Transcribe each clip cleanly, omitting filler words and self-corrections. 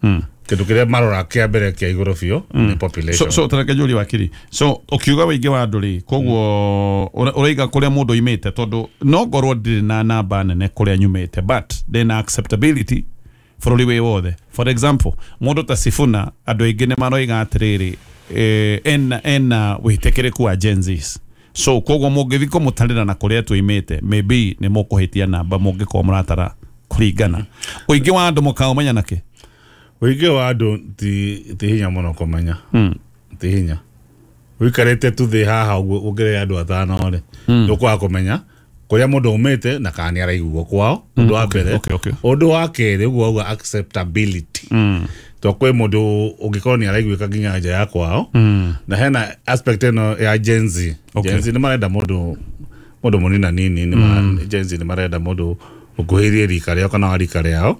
Kindu kiria marora kia mbere kia iguru biu ni population. So tarakajuri wakiri. So ukiuga wige wa nduri koguo uraiga kuria mundu imete tondu no gorwo ndiri na namba nene kuria nyumete but then acceptability for the way wothe. For example, mundu ta Sifuna andu aingi ni maroiga atiriri ena witekereku wa Gen Zs. So koguo mungithiko mutarira na kuria tuimete maybe ni mukuhitia namba mungiko muratara kurigana. Uingi wa andu mukaumenya nake. Uingi wa andu ti hinya muno kumenya. Ti hinya. Wikarete tu thi haha ugire andu atano ri. Ndukwa kumenya kuria mundu umete na kana araiguo kwao. Undu wa mbere. Undu wa keri uguo acceptability. To kwe mundu ungikoro ni araiguika nginya nja ya kwao. Na hena aspect eno ya Gen Z. Gen Z ni marenda mundu munina nini ni Gen Z ni marenda mundu ukuhirie rika rio kana rika riao.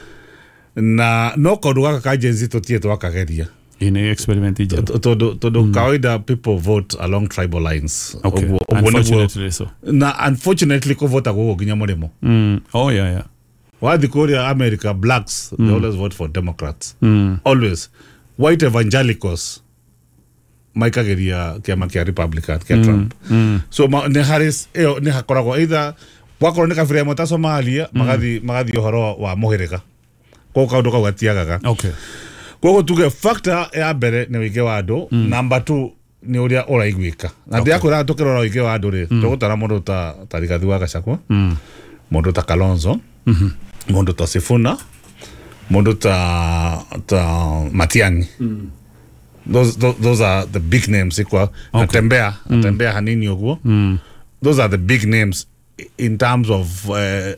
Na no kondu gaka ka Gen Z tutie twakageria in experiment ija todo kawaida people vote along tribal lines. Unfortunately so. Na unfortunately ko vote go ginya murimo. Oh yeah. Why Korea America blacks they always vote for Democrats. Always. White evangelicals maikageria kiama kia Republican kia Trump. So ne Harris ne hakorago either wakoro ne kafira mota Somalia magathi horo wa muhirika. Kwa kaundu ka gatiagaga. Okay. Kwa tuge factor ya mbere ni wige wa andu, number 2 ni uria uraiguika. Na ndia kura tukirora wige wa andu ri, tugutara mundu ta Rigathi wa Gachagua. Mundu ta Kalonzo. Mundu ta Sifuna. Mundu ta Matiang'i. Those are the big names equal. Atembea hanini oguo. Those are the big names in terms of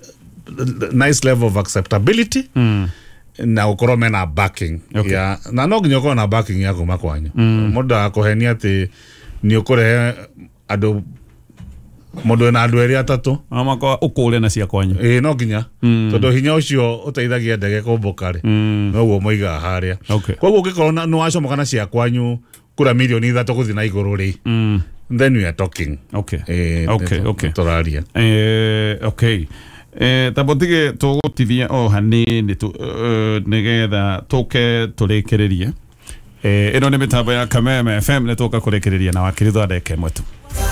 nice level of acceptability. Na ukorome na backing. Ya na no ginyoko na backing yako makwanyu. Moda akohenia ati ni ukore ado modo na adu eri atatu amako ukule na cia kwanyu no ginya todo hinya ucio uteithagia ndege kumbukari no guo moiga haria koguo gikorona no acomoka na cia kwanyu kura milioni 3 kuthi na iguru ri then we are talking okay toraria okay tabotige tugutithia hanini tu nigetha tuke turekererie ino ni mitambo ya Kameme FM ne tuka kurekereria na wakiritho ndeke mwetu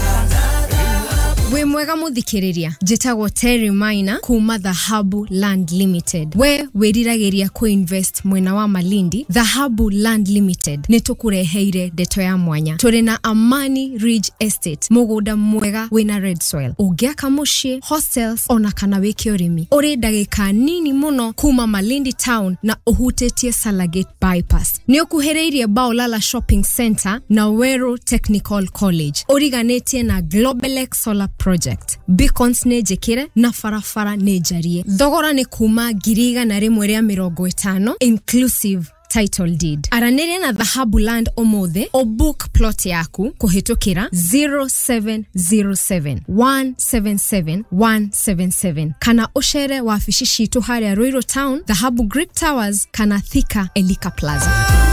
we mwega muthikiriria njitagwo Terry Maina kuma Dhahabu Land Limited. We wiriragiria ku invest mwena wa Malindi. Dhahabu Land Limited nitukureheire ndeto ya mwanya. Turi na Amani Ridge Estate, mugunda mwega wina red soil. Ugiaka mushie, hostels ona kana wiki urimi. Uri ndagika nini muno kuma Malindi town na uhutetie Salagate bypass. Ni ukuhereirie Baolala Shopping Center na Wero Technical College. Origanetie na Global X Solar Project. Beacons nejekire na farafara nejarie. Thogora ni kuma giriga na rimwe ria 50 inclusive title deed. Aranere na Dhahabu Land omothe o book plot yaku kuhitukira 0707 177 177 kana ushere wafishi shitu haria Ruiru Town, Dhahabu Greek Towers kana Thika Elika Plaza.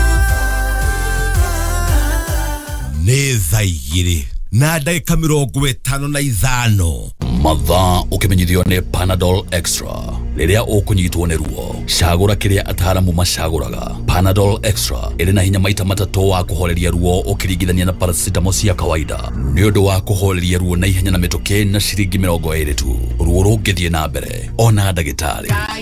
Nezaigiri na dakika 55 mathaa ukimenyithio ni Panadol Extra. Liria ukunyitwo ni ruo, cagura kiria ataramu macaguraga. Panadol Extra iri na hinya maita matatu wa kuhoreria ruo ukiringithania na paracetamol cia kawaida. Ni undu wa kuhoreria ruo na ihenya na mituki na ciringi 20 tu. Ruo rungithie na mbere ona ndagitari.